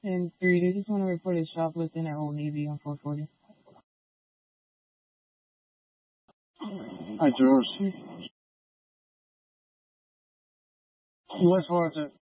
And three, they just want to report a shoplifting at Old Navy on 440. Hi, George. West Florida.